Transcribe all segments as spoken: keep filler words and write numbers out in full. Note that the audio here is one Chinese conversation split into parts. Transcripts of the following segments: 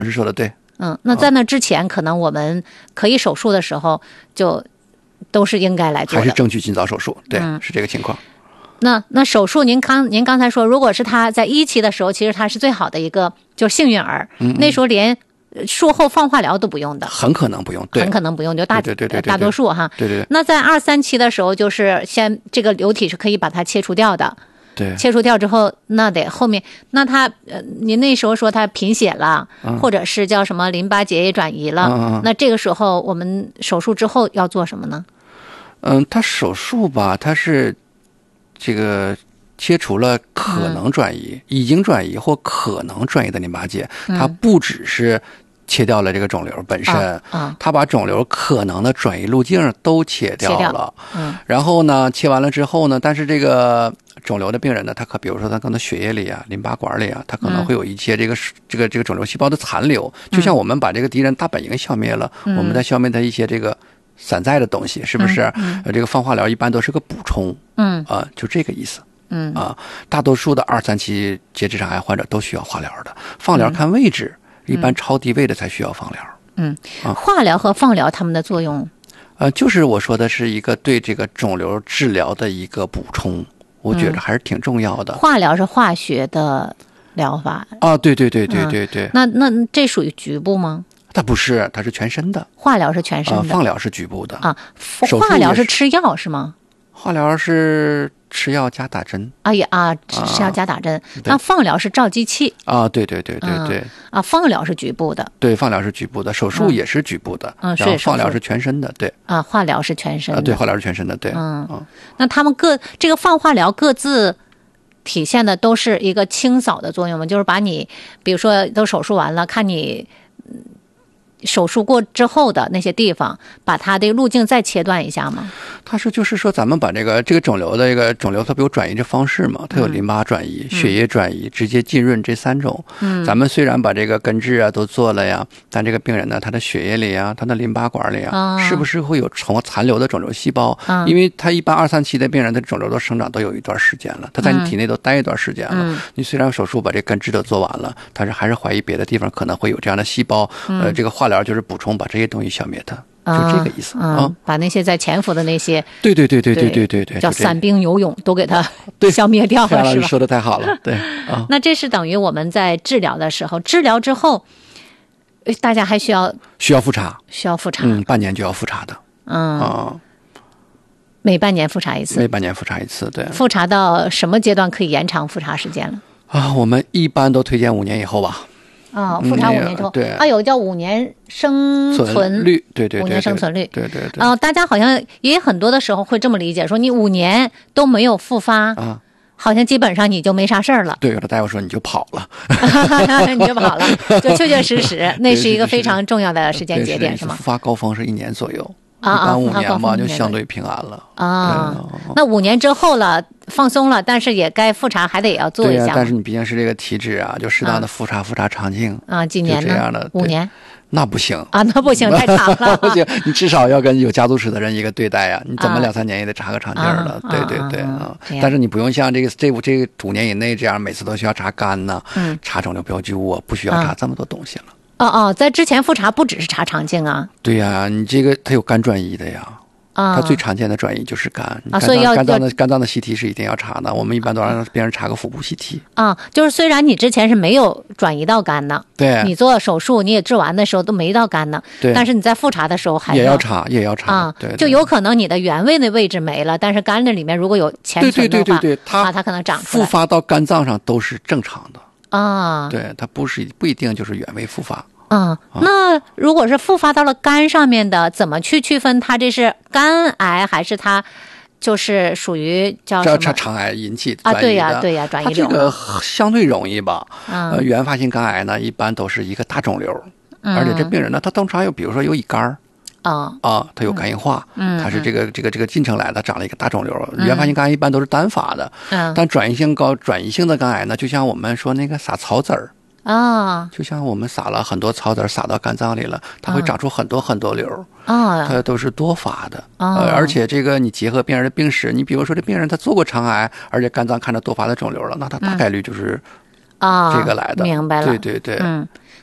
是说的对。 嗯，那在那之前，可能我们可以手术的时候，就都是应该来做的， 还是争取尽早手术，对， 嗯、 是这个情况。 那那手术您刚您刚才说，如果是他在一期的时候，其实他是最好的一个就是幸运儿，嗯嗯那时候连术后放化疗都不用的， 很可能不用，对， 很可能不用，就大对对对对对大多数哈。 对对对。 那在二三期的时候，就是先这个瘤体是可以把它切除掉的。 对， 切除掉之后，那得后面那他呃，您那时候说他贫血了， 嗯、 或者是叫什么淋巴结也转移了， 嗯嗯、 那这个时候我们手术之后要做什么呢？ 嗯，他手术吧，他是这个切除了可能转移、嗯、已经转移或可能转移的淋巴结，它不只是切掉了这个肿瘤本身， 啊啊、 它把肿瘤可能的转移路径都切掉了。 切掉嗯、 然后呢，切完了之后呢，但是这个肿瘤的病人呢，他可比如说他可能血液里啊、淋巴管里啊，他可能会有一些这个、嗯、这个这个肿瘤细胞的残留，就像我们把这个敌人大本营消灭了，嗯、我们再消灭他一些这个散在的东西，是不是？ 嗯嗯、 这个放化疗一般都是个补充， 嗯啊、呃，就这个意思。 嗯啊，大多数的二三期结直肠癌患者都需要化疗的，放疗看位置。嗯一般超低位的才需要放疗。 嗯，化疗和放疗它们的作用， 呃，就是我说的是一个对这个肿瘤治疗的一个补充，我觉得还是挺重要的。 嗯、化疗是化学的疗法啊，对对对对对对。 嗯、那那这属于局部吗？ 它不是，它是全身的。 化疗是全身的， 呃、放疗是局部的啊。化疗是吃药是吗？ 化疗是吃药加打针。 哎呀啊，吃药加打针。那、啊、放疗是照机器。 啊，对对对对对。 嗯、啊，放疗是局部的。 对，放疗是局部的，手术也是局部的。 嗯， 然后放疗是全身的，对。 啊，化疗是全身的。 啊，对，化疗是全身的，对。 嗯，嗯那他们各这个放化疗各自体现的都是一个清扫的作用吗？就是把你，比如说都手术完了，看你。手术过之后的那些地方，把它的路径再切断一下吗？ 它是就是说，咱们把这个这个肿瘤的一个肿瘤，它不有转移的方式嘛？它有淋巴转移、嗯、血液转移、直接浸润这三种。嗯，咱们虽然把这个根治啊都做了呀，但这个病人呢，他的血液里啊，他的淋巴管里啊，哦、是不是会有从残留的肿瘤细胞？嗯、因为他一般二三期的病人，他肿瘤的生长都有一段时间了，他在你体内都待一段时间了。嗯、你虽然手术把这根治都做完了，但是还是怀疑别的地方可能会有这样的细胞。嗯、呃，这个化疗就是补充把这些东西消灭它。就这个意思啊、 嗯，把那些在潜伏的那些， 对对对对对对对对， 叫散兵游勇都给它消灭掉了，是吧？ 说的太好了，对啊。 那这是等于我们在治疗的时候，治疗之后，大家还需要需要复查， 需要复查， 嗯，半年就要复查的， 嗯啊， 每半年复查一次， 每半年复查一次，对。 复查到什么阶段可以延长复查时间了？ 啊，我们一般都推荐五年以后吧。 啊、哦，复查五年之后， 嗯、对， 啊，有叫五年生存率，对对对， 五年生存率， 对对对。 啊、呃，大家好像也很多的时候会这么理解，说你五年都没有复发啊，好像基本上你就没啥事儿了。 对，有的大夫说你就跑了， 你就跑了，就确确实实，那是一个非常重要的时间节点，是吗？ 复发高峰是一年左右。 啊啊， 五年吧，就相对平安了啊。那五年之后了，放松了，但是也该复查，还得也要做一下。 对呀、啊，但是你毕竟是这个体质啊，就适当的复查，啊、复查肠镜啊。几年呢？ 这样的五年。 那不行啊，那不行，太长了。 不行，你至少要跟有家族史的人一个对待呀、啊。你怎么两三年也得查个肠镜的？啊、对对对啊。但是你不用像这个这这个五年以内这样，每次都需要查肝呐、啊，嗯，查肿瘤标记物啊，不需要查这么多东西了。 哦哦，在之前复查不只是查肠镜啊。 对呀、啊，你这个它有肝转移的呀。 啊， 它最常见的转移就是肝， 啊，所以要肝脏的肝脏的 C T 是一定要查的。我们一般都让别人查个腹部 C T 啊，就是虽然你之前是没有转移到肝的， 对， 你做手术你也治完的时候都没到肝呢， 对， 但是你在复查的时候还也要查，也要查啊， 对，对就有可能你的原位的位置没了，但是肝的里面如果有潜存的话， 对对对对对，它啊，它可能长出来， 复发到肝脏上都是正常的啊， 对，它不是不一定就是原位复发。 嗯，那如果是复发到了肝上面的，怎么去区分它这是肝癌还是它就是属于叫什么？ 这肠癌引起啊？对呀，对呀，转移瘤。它这个相对容易吧？ 嗯， 呃，原发性肝癌呢，一般都是一个大肿瘤， 嗯、 而且这病人呢，他通常有，比如说有乙肝儿。 啊啊，它有肝硬化， 嗯， 它是这个这个这个进程来的，长了一个大肿瘤。嗯、原发性肝癌一般都是单发的， 嗯， 但转移性高转移性的肝癌呢，就像我们说那个撒草籽儿。 啊， 就像我们撒了很多草籽撒到肝脏里了，它会长出很多很多瘤啊， 它都是多发的啊、 呃，而且这个你结合病人的病史，你比如说这病人他做过肠癌，而且肝脏看着多发的肿瘤了，那他大概率就是啊这个来的， 嗯、明白了， 对对对， 嗯，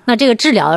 那这个治疗